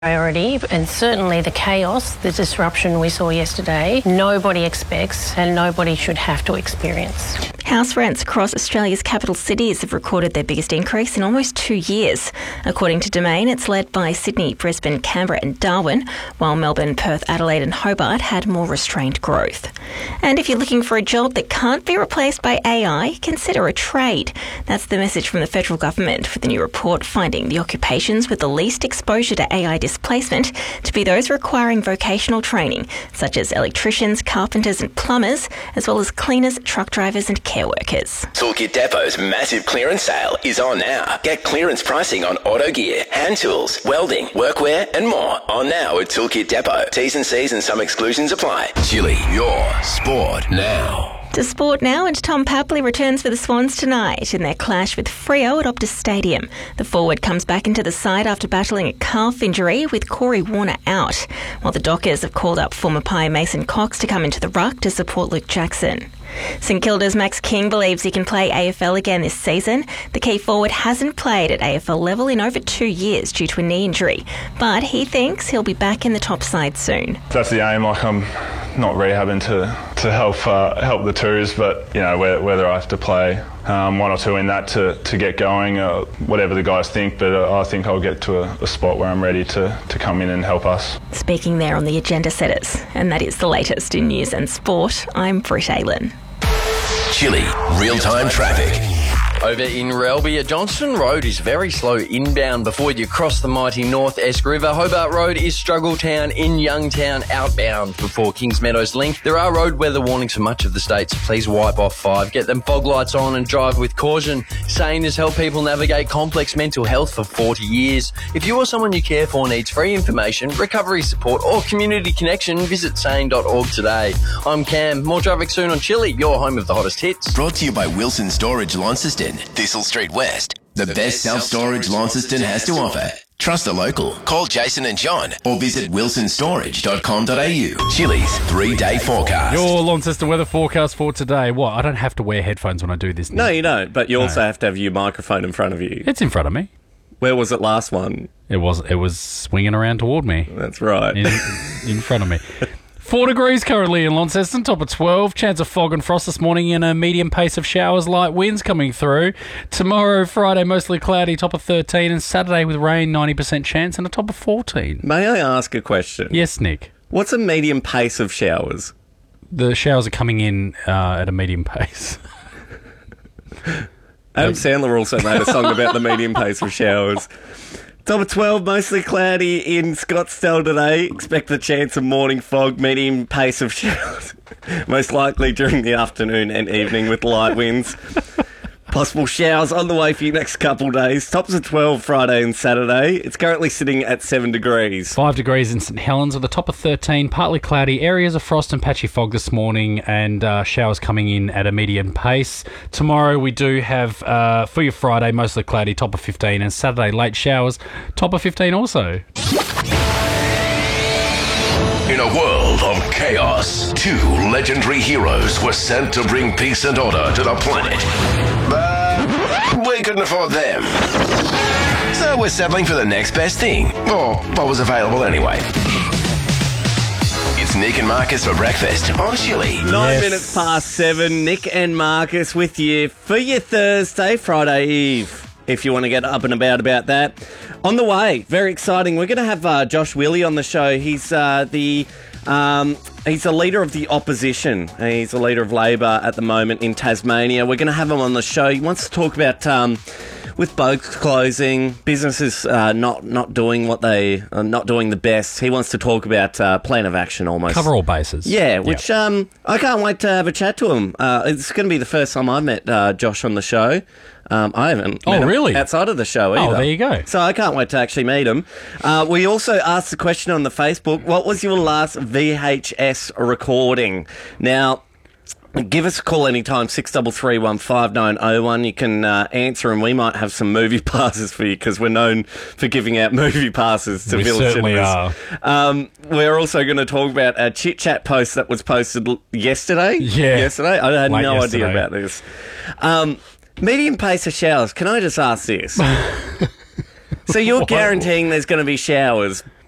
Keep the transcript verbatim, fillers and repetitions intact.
priority, and certainly the chaos, the disruption we saw yesterday, nobody expects and nobody should have to experience. House rents across Australia's capital cities have recorded their biggest increase in almost two years. According to Domain, it's led by Sydney, Brisbane, Canberra and Darwin, while Melbourne, Perth, Adelaide and Hobart had more restrained growth. And if you're looking for a job that can't be replaced by A I, consider a trade. That's the message from the federal government, with a new report finding the occupations with the least exposure to A I displacement to be those requiring vocational training, such as electricians, carpenters and plumbers, as well as cleaners, truck drivers and care workers. Toolkit Depot's massive clearance sale is on now. Get clearance pricing on auto gear, hand tools, welding, workwear and more on now at Toolkit Depot. T's and C's and some exclusions apply. Chili, your sport now. To sport now, and Tom Papley returns for the Swans tonight in their clash with Freo at Optus Stadium. The forward comes back into the side after battling a calf injury with Corey Warner out, while the Dockers have called up former Pie Mason Cox to come into the ruck to support Luke Jackson. St Kilda's Max King believes he can play A F L again this season. The key forward hasn't played at A F L level in over two years due to a knee injury, but he thinks he'll be back in the top side soon. That's the aim. Like, I'm not rehabbing to to help uh, help the twos, but you know, whether, whether I have to play um, one or two in that to, to get going, uh, whatever the guys think, but uh, I think I'll get to a, a spot where I'm ready to, to come in and help us. Speaking there on the agenda setters, and that is the latest in news and sport. I'm Britt Aylan. Chili, real-time traffic. Over in Relby, at Johnston Road is very slow inbound before you cross the mighty North Esk River. Hobart Road is Struggle Town in Youngtown outbound before Kings Meadows Link. There are road weather warnings for much of the state, so please wipe off five. Get them fog lights on and drive with caution. Sane has helped people navigate complex mental health for forty years. If you or someone you care for needs free information, recovery support or community connection, visit sane dot org today. I'm Cam. More traffic soon on Chili, your home of the hottest hits. Brought to you by Wilson Storage Launceston, Thistle Street West. The, the best self-storage Launceston has to offer. Trust a local. Call Jason and John or visit wilson storage dot com dot a u. Chili's three-day forecast. Your Launceston weather forecast for today. What? I don't have to wear headphones when I do this now. No, you don't. But you no. also have to have your microphone in front of you. It's in front of me. Where was it last one? It was. It was swinging around toward me. That's right. In, in front of me. Four degrees currently in Launceston, top of twelve. Chance of fog and frost this morning and a medium pace of showers, light winds coming through. Tomorrow, Friday, mostly cloudy, top of thirteen. And Saturday with rain, ninety percent chance and a top of fourteen. May I ask a question? Yes, Nick. What's a medium pace of showers? The showers are coming in uh, at a medium pace. Adam Sandler also made a song about the medium pace of showers. Top of twelve, mostly cloudy in Scottsdale today. Expect the chance of morning fog, medium pace of showers. Most likely during the afternoon and evening with light winds. Possible showers on the way for you next couple of days. Tops of twelve Friday and Saturday. It's currently sitting at seven degrees. Five degrees in St Helens with a top of thirteen. Partly cloudy. Areas of frost and patchy fog this morning and uh, showers coming in at a medium pace. Tomorrow we do have, uh, for your Friday, mostly cloudy, top of fifteen. And Saturday, late showers, top of fifteen also. In a world of chaos, two legendary heroes were sent to bring peace and order to the planet. But we couldn't afford them. So we're settling for the next best thing, or what was available anyway. It's Nick and Marcus for breakfast on Chili. Nine Yes. minutes past seven. Nick and Marcus with you for your Thursday, Friday Eve. If you want to get up and about about that. On the way, very exciting. We're going to have uh, Josh Willey on the show. He's uh, the um, he's the leader of the opposition. He's the leader of Labor at the moment in Tasmania. We're going to have him on the show. He wants to talk about um, with boats closing, businesses uh, not not doing what they are not doing the best. He wants to talk about uh, plan of action almost. Cover all bases. Yeah, which yep. um, I can't wait to have a chat to him. Uh, it's going to be the first time I've met uh, Josh on the show. Um, I haven't oh, met him really? outside of the show either. Oh, there you go. So I can't wait to actually meet him. Uh, we also asked the question on the Facebook, what was your last V H S recording? Now, give us a call anytime, six three three, one five nine oh one. You can uh, answer and we might have some movie passes for you because we're known for giving out movie passes to we Village certainly Cinemas. are. Um, we're also going to talk about a chit-chat post that was posted l- yesterday. Yeah. Yesterday? I had Late no yesterday. idea about this. Um... Medium pace of showers. Can I just ask this? So you're guaranteeing there's going to be showers,